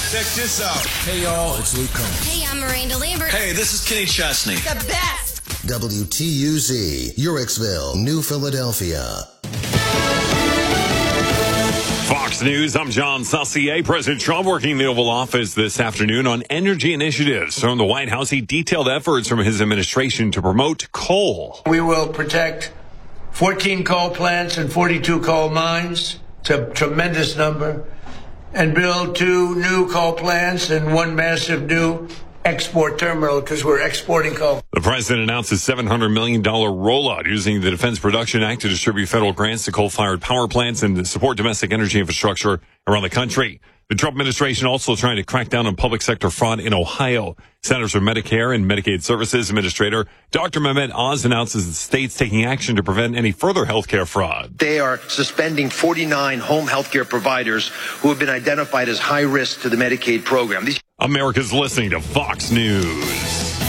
Check this out. Hey, y'all, it's Luke Combs. Hey, I'm Miranda Lambert. Hey, this is Kenny Chesney. The best. WTUZ, Uricksville, New Philadelphia. Fox News, I'm John Saucier. President Trump working in the Oval Office this afternoon on energy initiatives. From the White House, he detailed efforts from his administration to promote coal. We will protect 14 coal plants and 42 coal mines. It's a tremendous number. And build 2 new coal plants and 1 massive new export terminal because we're exporting coal. The president announced a $700 million rollout using the Defense Production Act to distribute federal grants to coal-fired power plants and to support domestic energy infrastructure around the country. The Trump administration also trying to crack down on public sector fraud in Ohio. Centers for Medicare and Medicaid Services Administrator Dr. Mehmet Oz announces the state's taking action to prevent any further health care fraud. They are suspending 49 home health care providers who have been identified as high risk to the Medicaid program. America's listening to Fox News.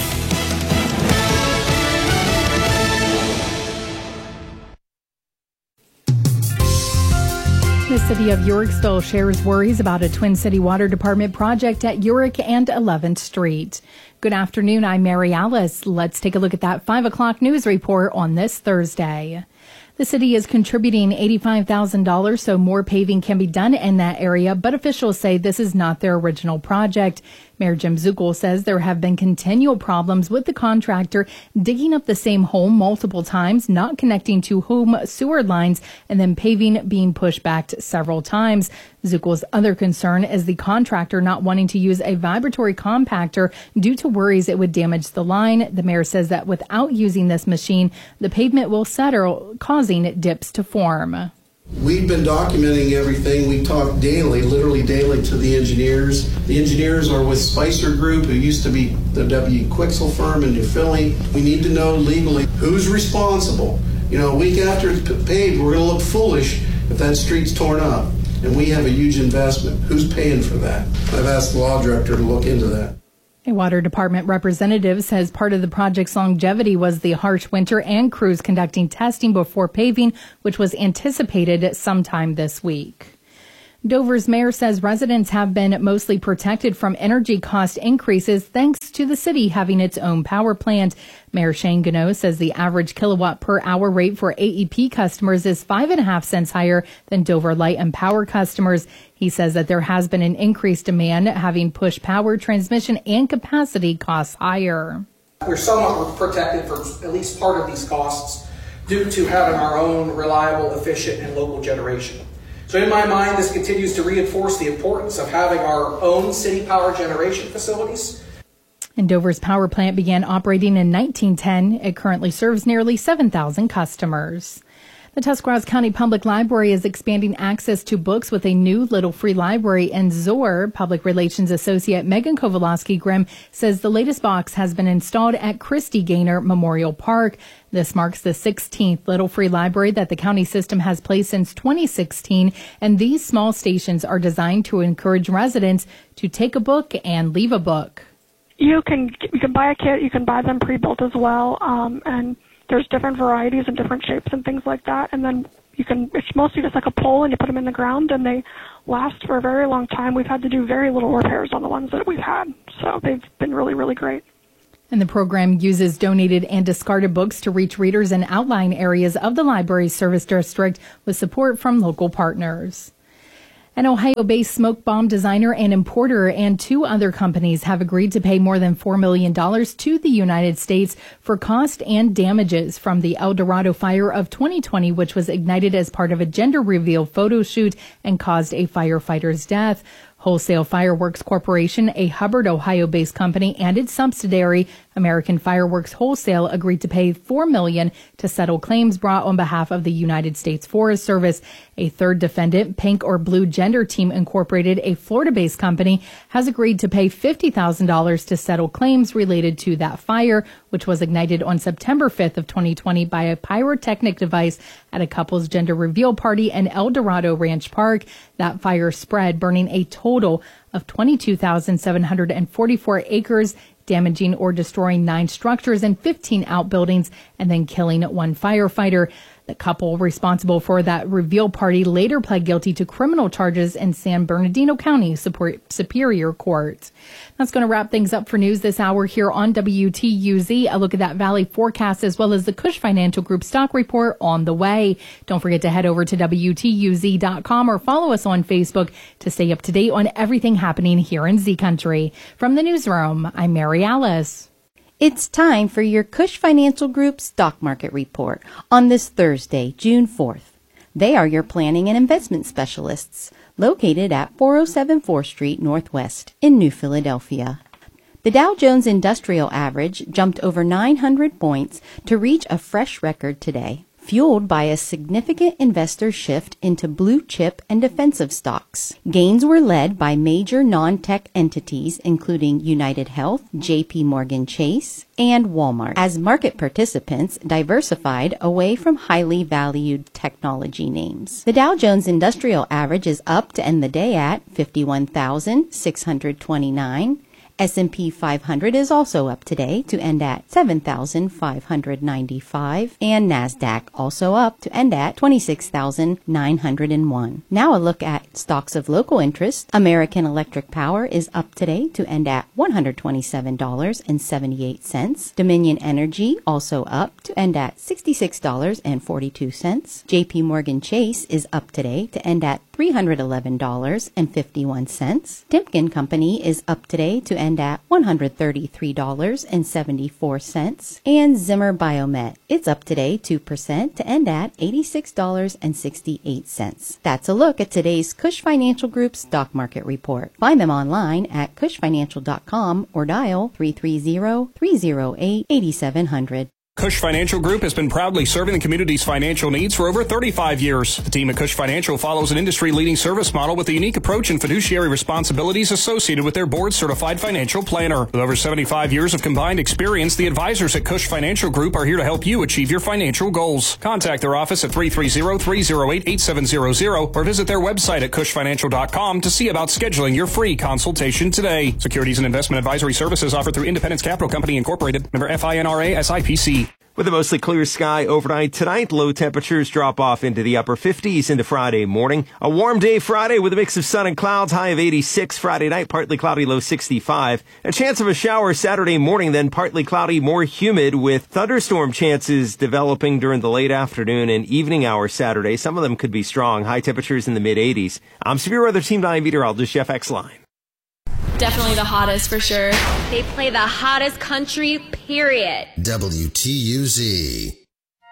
The city of Uricksville shares worries about a Twin City Water Department project at Urick and 11th Street. Good afternoon, I'm Mary Alice. Let's take a look at that 5 o'clock news report on this Thursday. The city is contributing $85,000 so more paving can be done in that area, but officials say this is not their original project. Mayor Jim Zuckel says there have been continual problems with the contractor digging up the same hole multiple times, not connecting to home sewer lines, and then paving being pushed back several times. Zuckel's other concern is the contractor not wanting to use a vibratory compactor due to worries it would damage the line. The mayor says that without using this machine, the pavement will settle, causing dips to form. We've been documenting everything. We talk daily, literally daily, to the engineers. The engineers are with Spicer Group, who used to be the W. Quixel firm in New Philly. We need to know legally who's responsible. You know, a week after it's paved, we're going to look foolish if that street's torn up. And we have a huge investment. Who's paying for that? I've asked the law director to look into that. A Water Department representative says part of the project's longevity was the harsh winter and crews conducting testing before paving, which was anticipated sometime this week. Dover's mayor says residents have been mostly protected from energy cost increases thanks to the city having its own power plant. Mayor Shane Gano says the average kilowatt per hour rate for AEP customers is 5.5 cents higher than Dover Light and Power customers. He says that there has been an increased demand, having pushed power, transmission, and capacity costs higher. We're somewhat protected for at least part of these costs due to having our own reliable, efficient, and local generation. So in my mind, this continues to reinforce the importance of having our own city power generation facilities. And Dover's power plant began operating in 1910. It currently serves nearly 7,000 customers. The Tuscarawas County Public Library is expanding access to books with a new Little Free Library in Zoar. Public Relations Associate Megan Kowalski-Grimm says the latest box has been installed at Christy Gaynor Memorial Park. This marks the 16th Little Free Library that the county system has placed since 2016, and these small stations are designed to encourage residents to take a book and leave a book. You can buy a kit, you can buy them pre-built as well, and there's different varieties and different shapes and things like that. And then it's mostly just like a pole and you put them in the ground and they last for a very long time. We've had to do very little repairs on the ones that we've had. So they've been really, really great. And the program uses donated and discarded books to reach readers in outlying areas of the library service district with support from local partners. An Ohio-based smoke bomb designer and importer and 2 other companies have agreed to pay more than $4 million to the United States for cost and damages from the El Dorado fire of 2020, which was ignited as part of a gender reveal photo shoot and caused a firefighter's death. Wholesale Fireworks Corporation, a Hubbard, Ohio-based company, and its subsidiary, American Fireworks Wholesale, agreed to pay $4 million to settle claims brought on behalf of the United States Forest Service. A third defendant, Pink or Blue Gender Team Incorporated, a Florida-based company, has agreed to pay $50,000 to settle claims related to that fire, which was ignited on September 5th of 2020 by a pyrotechnic device at a couple's gender reveal party in El Dorado Ranch Park. That fire spread, burning a total of 22,744 acres, damaging or destroying 9 structures and 15 outbuildings, and then killing 1 firefighter. The couple responsible for that reveal party later pled guilty to criminal charges in San Bernardino County Superior Court. That's going to wrap things up for news this hour here on WTUZ. A look at that Valley forecast as well as the Cush Financial Group stock report on the way. Don't forget to head over to WTUZ.com or follow us on Facebook to stay up to date on everything happening here in Z Country. From the newsroom, I'm Mary Alice. It's time for your Cush Financial Group Stock Market Report on this Thursday, June 4th. They are your planning and investment specialists, located at 407 4th Street Northwest in New Philadelphia. The Dow Jones Industrial Average jumped over 900 points to reach a fresh record today, fueled by a significant investor shift into blue chip and defensive stocks. Gains were led by major non-tech entities including United Health, JP Morgan Chase, and Walmart, as market participants diversified away from highly valued technology names. The Dow Jones Industrial Average is up to end the day at 51,629. S&P 500 is also up today to end at 7,595, and NASDAQ also up to end at 26,901. Now a look at stocks of local interest. American Electric Power is up today to end at $127.78. Dominion Energy also up to end at $66.42. JP Morgan Chase is up today to end at $311.51. Timken Company is up today to end at $133.74. And Zimmer Biomet, it's up today 2% to end at $86.68. That's a look at today's Cush Financial Group Stock Market Report. Find them online at cushfinancial.com or dial 330-308-8700. Cush Financial Group has been proudly serving the community's financial needs for over 35 years. The team at Cush Financial follows an industry-leading service model with a unique approach and fiduciary responsibilities associated with their board-certified financial planner. With over 75 years of combined experience, the advisors at Cush Financial Group are here to help you achieve your financial goals. Contact their office at 330-308-8700 or visit their website at cushfinancial.com to see about scheduling your free consultation today. Securities and investment advisory services offered through Independence Capital Company Incorporated, member FINRA SIPC. With a mostly clear sky overnight tonight, low temperatures drop off into the upper 50s into Friday morning. A warm day Friday with a mix of sun and clouds, high of 86. Friday night, partly cloudy, low 65. A chance of a shower Saturday morning, then partly cloudy, more humid with thunderstorm chances developing during the late afternoon and evening hours Saturday. Some of them could be strong. High temperatures in the mid-80s. I'm Severe Weather Team 9 meteorologist Jeff Exline. Definitely the hottest for sure. They play the hottest country, period. WTUZ.